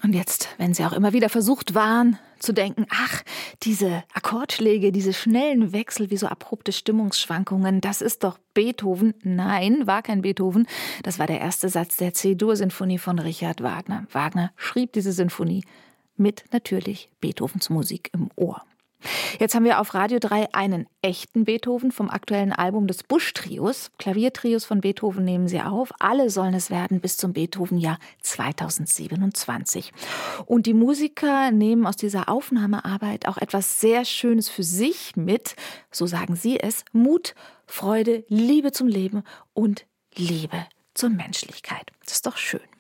Und jetzt, wenn Sie auch immer wieder versucht waren zu denken, ach, diese Akkordschläge, diese schnellen Wechsel, wie so abrupte Stimmungsschwankungen, das ist doch Beethoven. Nein, war kein Beethoven. Das war der erste Satz der C-Dur-Sinfonie von Richard Wagner. Wagner schrieb diese Sinfonie mit natürlich Beethovens Musik im Ohr. Jetzt haben wir auf Radio 3 einen echten Beethoven vom aktuellen Album des Busch-Trios. Klaviertrios von Beethoven nehmen sie auf. Alle sollen es werden bis zum Beethoven-Jahr 2027. Und die Musiker nehmen aus dieser Aufnahmearbeit auch etwas sehr Schönes für sich mit. So sagen sie es: Mut, Freude, Liebe zum Leben und Liebe zur Menschlichkeit. Das ist doch schön.